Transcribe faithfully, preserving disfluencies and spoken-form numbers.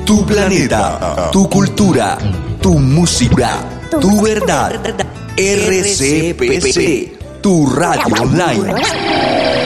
Tu planeta, tu cultura, tu música, tu verdad. R C P C, tu radio online.